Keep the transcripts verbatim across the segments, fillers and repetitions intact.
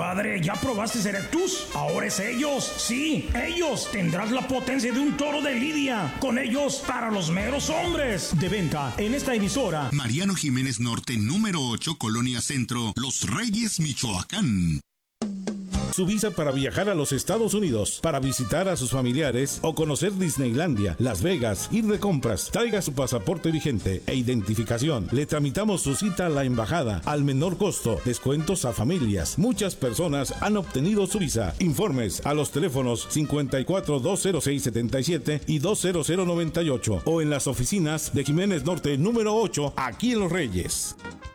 Padre, ¿ya probaste Erectus? Ahora es ellos. Sí, ellos. Tendrás la potencia de un toro de lidia. Con ellos, para los meros hombres. De venta en esta emisora. Mariano Jiménez Norte, número ocho, Colonia Centro, Los Reyes, Michoacán. Su visa para viajar a los Estados Unidos, para visitar a sus familiares o conocer Disneylandia, Las Vegas, ir de compras. Traiga su pasaporte vigente e identificación. Le tramitamos su cita a la embajada al menor costo. Descuentos a familias. Muchas personas han obtenido su visa. Informes a los teléfonos cincuenta y cuatro, dos cero seis, setenta y siete y dos cero cero noventa y ocho o en las oficinas de Jiménez Norte número ocho, aquí en Los Reyes.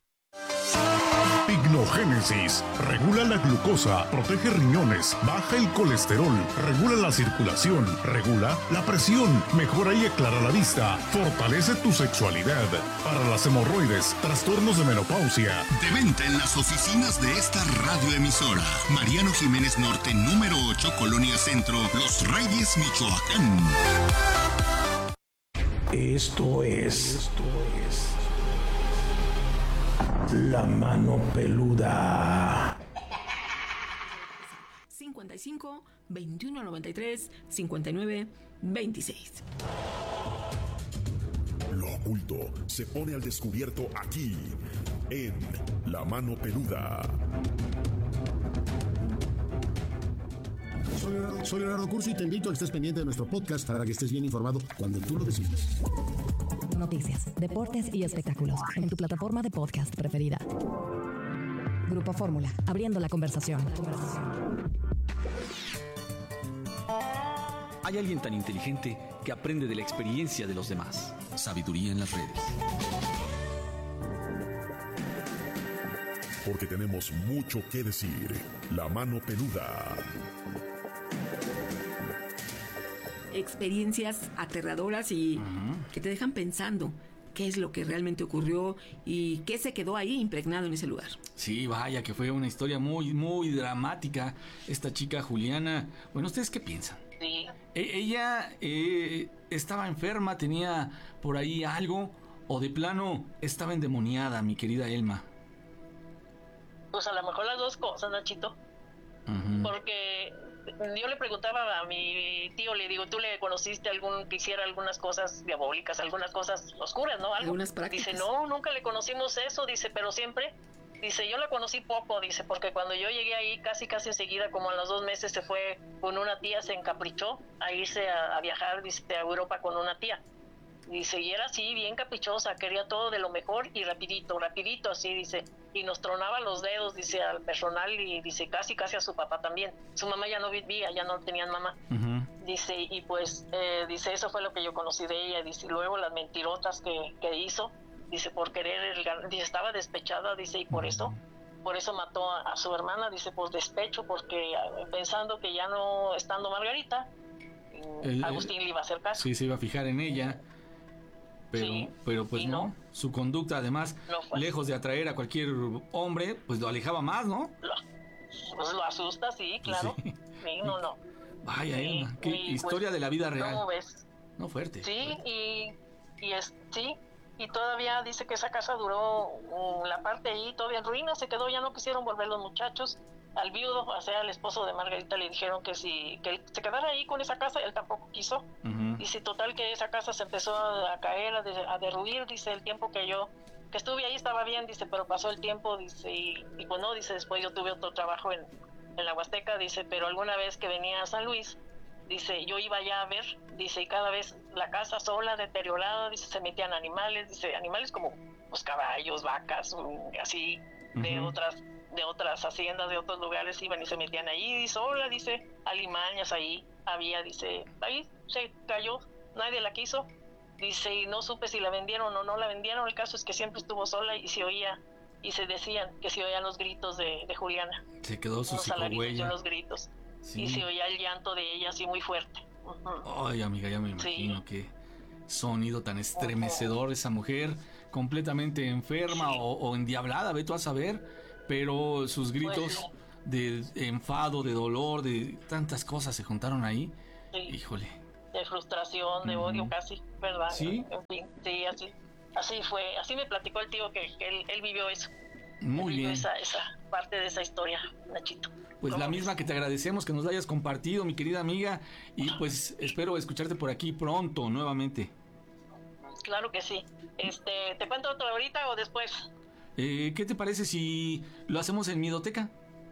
Pignogénesis. Regula la glucosa, protege riñones, baja el colesterol, regula la circulación, regula la presión, mejora y aclara la vista, fortalece tu sexualidad. Para las hemorroides, trastornos de menopausia. De venta en las oficinas de esta radioemisora. Mariano Jiménez Norte, número ocho, Colonia Centro, Los Reyes, Michoacán. Esto es... Esto es... La Mano Peluda. cincuenta y cinco, veintiuno noventa y tres, cincuenta y nueve, veintiséis. Lo oculto se pone al descubierto aquí, en La Mano Peluda. Soy Leonardo, soy Leonardo Curso y te invito a que estés pendiente de nuestro podcast para que estés bien informado cuando tú lo decidas. Noticias, deportes y espectáculos en tu plataforma de podcast preferida. Grupo Fórmula, abriendo la conversación. Hay alguien tan inteligente que aprende de la experiencia de los demás. Sabiduría en las redes. Porque tenemos mucho que decir. La Mano Peluda. Experiencias aterradoras y uh-huh. que te dejan pensando qué es lo que realmente ocurrió y qué se quedó ahí impregnado en ese lugar. Sí, vaya, que fue una historia muy, muy dramática. Esta chica Juliana, bueno, ¿ustedes qué piensan? Sí. E- ella eh, estaba enferma, tenía por ahí algo, o de plano estaba endemoniada, mi querida Elma. Pues a lo mejor las dos cosas, Nachito. Uh-huh. Porque yo le preguntaba a mi tío, le digo, ¿tú le conociste algún que hiciera algunas cosas diabólicas, algunas cosas oscuras, no? Algo. Algunas prácticas. Dice, no, nunca le conocimos eso, dice, pero siempre, dice, yo la conocí poco, dice, porque cuando yo llegué ahí casi casi enseguida, como a los dos meses se fue con una tía, se encaprichó a irse a, a viajar, dice, a Europa con una tía. Dice, y era así, bien caprichosa, quería todo de lo mejor y rapidito, rapidito, así, dice, y nos tronaba los dedos, dice, al personal y dice, casi, casi a su papá también. Su mamá ya no vivía, ya no tenían mamá. Uh-huh. Dice, y pues, eh, dice, eso fue lo que yo conocí de ella, dice, y luego las mentirotas que, que hizo, dice, por querer, el, dice, estaba despechada, dice, y por uh-huh. eso, por eso mató a, a su hermana, dice, por despecho, porque pensando que ya no, estando Margarita, el, Agustín el, le iba a hacer caso. Sí, se iba a fijar en ella. Pero, sí, pero pues no. no, su conducta además, no lejos de atraer a cualquier hombre, pues lo alejaba más, ¿no? Lo, pues lo asusta, sí, claro. Sí, sí no, no. Vaya, sí, Elma, qué y, historia pues, de la vida real. ¿Cómo ves? No, fuerte. Sí, fuerte. y, y es, sí, y todavía dice que esa casa duró, um, la parte ahí todavía en ruinas, se quedó, ya no quisieron volver los muchachos. Al viudo, o sea, al esposo de Margarita, le dijeron que si que él se quedara ahí con esa casa, él tampoco quiso. Uh-huh. Dice, total, que esa casa se empezó a, a caer, a, de, a derruir, dice, el tiempo que yo, que estuve ahí estaba bien, dice, pero pasó el tiempo, dice, y, y pues no, dice, después yo tuve otro trabajo en, en la Huasteca, dice, pero alguna vez que venía a San Luis, dice, yo iba ya a ver, dice, y cada vez la casa sola, deteriorada, dice, se metían animales, dice, animales como, pues, caballos, vacas, así, uh-huh. de otras... de otras haciendas, de otros lugares, iban y se metían ahí, dice, hola, dice, alimañas ahí, había, dice, ahí se cayó, nadie la quiso, dice, y no supe si la vendieron o no la vendieron, el caso es que siempre estuvo sola y se oía, y se decían que se oían los gritos de, de Juliana. Se quedó su psicohuella. Los gritos, sí. Y se oía el llanto de ella así muy fuerte. Uh-huh. Ay, amiga, ya me imagino, sí. Qué sonido tan estremecedor, uh-huh. Esa mujer completamente enferma, sí. o, o endiablada, ve tú a saber. Pero sus gritos pues, de enfado, de dolor, de tantas cosas se juntaron ahí. Sí. Híjole. De frustración, de uh-huh. odio casi, ¿verdad? Sí. En fin, sí, así, así fue. Así me platicó el tío que, que él, él vivió eso. Muy bien. Esa, esa parte de esa historia, Nachito. Pues la misma que te agradecemos que nos la hayas compartido, mi querida amiga, y pues espero escucharte por aquí pronto, nuevamente. Claro que sí. Este, ¿te cuento otra ahorita o después? Eh, ¿Qué te parece si lo hacemos en Midoteca?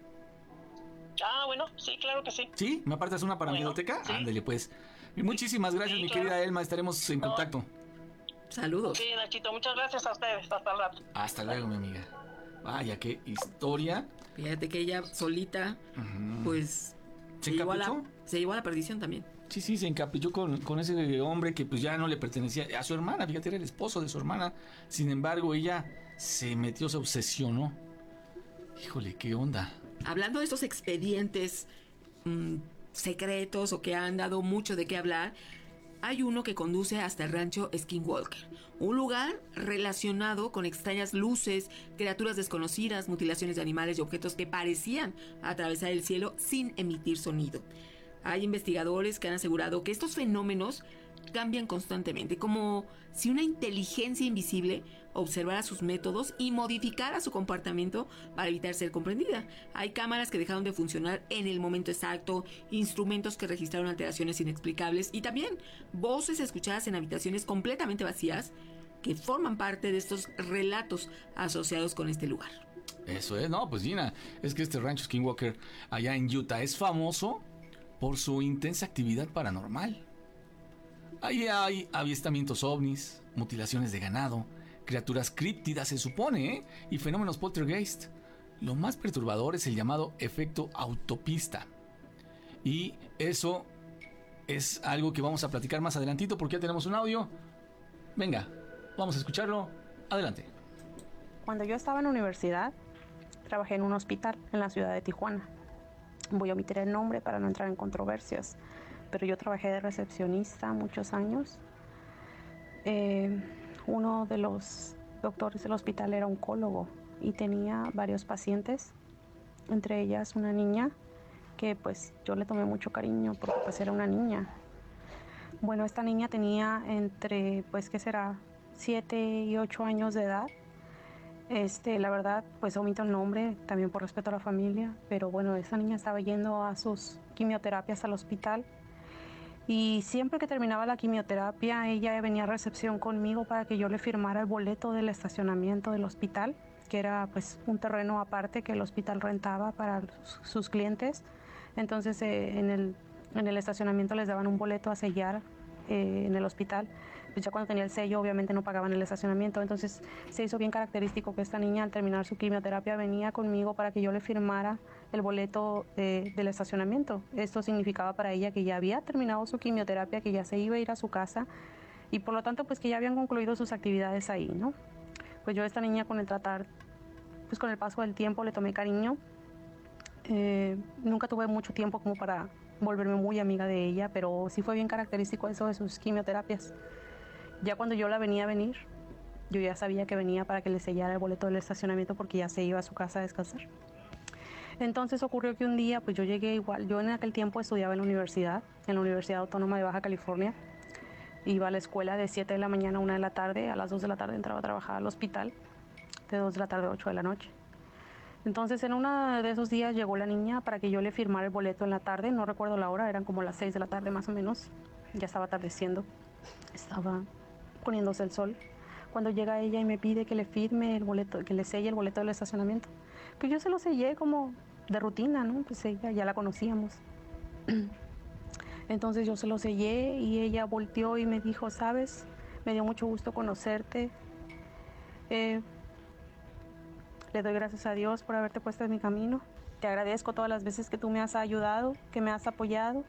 Ah, bueno, sí, claro que sí. ¿Sí? ¿Me apartas una para Bueno, Midoteca? sí. Ándale, pues. Muchísimas gracias, Sí, mi claro. querida Elma, estaremos en No. contacto. Saludos. Sí, Nachito, muchas gracias a ustedes. Hasta el rato. Hasta luego, mi amiga. Vaya, qué historia. Fíjate que ella solita, Ujú. pues, ¿Se llevó a la, encaprichó? se llevó a la perdición también. Sí, sí, se encaprichó con, con ese hombre que pues ya no le pertenecía a su hermana, fíjate, era el esposo de su hermana. Sin embargo, ella se metió, se obsesionó. Híjole, qué onda. Hablando de estos expedientes mmm, secretos o que han dado mucho de qué hablar, hay uno que conduce hasta el rancho Skinwalker, un lugar relacionado con extrañas luces, criaturas desconocidas, mutilaciones de animales y objetos que parecían atravesar el cielo sin emitir sonido. Hay investigadores que han asegurado que estos fenómenos cambian constantemente, como si una inteligencia invisible observara sus métodos y modificara su comportamiento para evitar ser comprendida. Hay cámaras que dejaron de funcionar en el momento exacto, instrumentos que registraron alteraciones inexplicables y también voces escuchadas en habitaciones completamente vacías que forman parte de estos relatos asociados con este lugar. Eso es, no, pues Gina, es que este rancho Skinwalker allá en Utah es famoso por su intensa actividad paranormal. Ahí hay avistamientos ovnis, mutilaciones de ganado, criaturas críptidas se supone, ¿eh? Y fenómenos poltergeist. Lo más perturbador es el llamado efecto autopista. Y eso es algo que vamos a platicar más adelantito porque ya tenemos un audio. Venga, vamos a escucharlo. Adelante. Cuando yo estaba en la universidad, trabajé en un hospital en la ciudad de Tijuana. Voy a omitir el nombre para no entrar en controversias, pero yo trabajé de recepcionista muchos años. Eh, uno de los doctores del hospital era oncólogo y tenía varios pacientes, entre ellas una niña que pues yo le tomé mucho cariño porque pues era una niña. Bueno, esta niña tenía entre, pues, ¿qué será? siete y ocho años de edad. Este, la verdad, pues omito el nombre, también por respeto a la familia, pero bueno, esa niña estaba yendo a sus quimioterapias al hospital y siempre que terminaba la quimioterapia, ella venía a recepción conmigo para que yo le firmara el boleto del estacionamiento del hospital, que era pues un terreno aparte que el hospital rentaba para sus, sus clientes. Entonces eh, en, el, en el estacionamiento les daban un boleto a sellar eh, en el hospital. Pues ya cuando tenía el sello obviamente no pagaban el estacionamiento, entonces se hizo bien característico que esta niña al terminar su quimioterapia venía conmigo para que yo le firmara el boleto de, del estacionamiento. Esto significaba para ella que ya había terminado su quimioterapia, que ya se iba a ir a su casa y por lo tanto pues que ya habían concluido sus actividades ahí, ¿no? Pues yo a esta niña con el tratar, pues con el paso del tiempo le tomé cariño. Eh, nunca tuve mucho tiempo como para volverme muy amiga de ella, pero sí fue bien característico eso de sus quimioterapias. Ya cuando yo la venía a venir, yo ya sabía que venía para que le sellara el boleto del estacionamiento porque ya se iba a su casa a descansar. Entonces ocurrió que un día, pues yo llegué igual, yo en aquel tiempo estudiaba en la universidad, en la Universidad Autónoma de Baja California. Iba a la escuela de siete de la mañana a una de la tarde, a las dos de la tarde entraba a trabajar al hospital, de dos de la tarde a ocho de la noche. Entonces en uno de esos días llegó la niña para que yo le firmara el boleto en la tarde, no recuerdo la hora, eran como las seis de la tarde más o menos, ya estaba atardeciendo, estaba poniéndose el sol, cuando llega ella y me pide que le firme el boleto, que le selle el boleto del estacionamiento. Pues yo se lo sellé como de rutina, ¿no? Pues ella ya la conocíamos. Entonces yo se lo sellé y ella volteó y me dijo, ¿sabes? Me dio mucho gusto conocerte. Eh, le doy gracias a Dios por haberte puesto en mi camino. Te agradezco todas las veces que tú me has ayudado, que me has apoyado.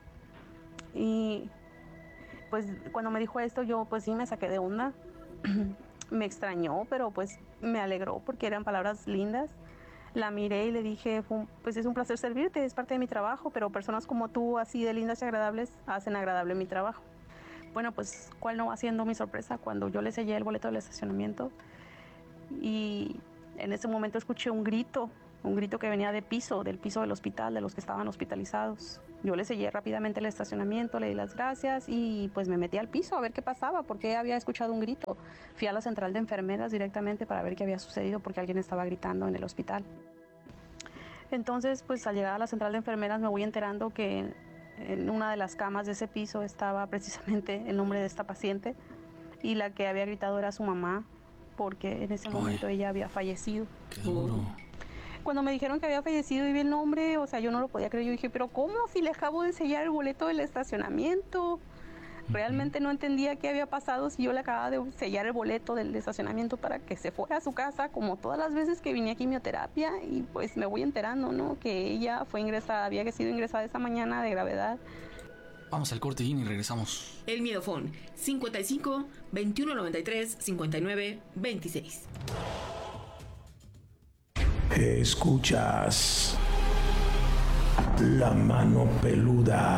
Y pues cuando me dijo esto yo pues sí me saqué de onda, me extrañó, pero pues me alegró porque eran palabras lindas. La miré y le dije, pues es un placer servirte, es parte de mi trabajo, pero personas como tú así de lindas y agradables hacen agradable mi trabajo. Bueno, pues cuál no va siendo mi sorpresa cuando yo le sellé el boleto del estacionamiento y en ese momento escuché un grito un grito que venía de piso, del piso del hospital, de los que estaban hospitalizados. Yo le sellé rápidamente el estacionamiento, le di las gracias y pues me metí al piso a ver qué pasaba, porque había escuchado un grito. Fui a la central de enfermeras directamente para ver qué había sucedido, porque alguien estaba gritando en el hospital. Entonces, pues al llegar a la central de enfermeras me voy enterando que en una de las camas de ese piso estaba precisamente el nombre de esta paciente, y la que había gritado era su mamá, porque en ese momento ella había fallecido. Qué duro. Cuando me dijeron que había fallecido y vi el nombre, o sea, yo no lo podía creer. Yo dije, pero ¿cómo? Si le acabo de sellar el boleto del estacionamiento. Realmente no entendía qué había pasado si yo le acababa de sellar el boleto del estacionamiento para que se fuera a su casa, como todas las veces que vine a quimioterapia, y pues me voy enterando, ¿no? Que ella fue ingresada, había sido ingresada esa mañana de gravedad. Vamos al corte, Gina, y regresamos. El Miedofón, cincuenta y cinco, veintiuno noventa y tres, cincuenta y nueve, veintiséis. Escuchas La Mano Peluda.